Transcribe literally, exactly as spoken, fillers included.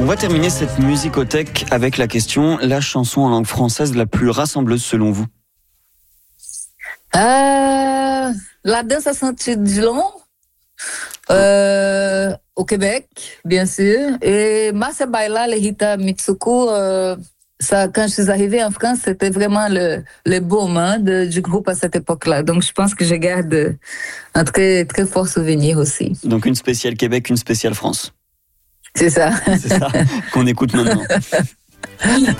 On va terminer cette musicothèque avec la question, la chanson en langue française la plus rassembleuse selon vous? Euh, la danse à Saint-Tite-du-Long, euh, au Québec, bien sûr. Et Marcia Baila, les Rita Mitsuko, euh, ça, quand je suis arrivée en France, c'était vraiment le, le beau moment de, du groupe à cette époque-là. Donc, je pense que je garde un très, très fort souvenir aussi. Donc, une spéciale Québec, une spéciale France. C'est ça. C'est ça qu'on écoute maintenant.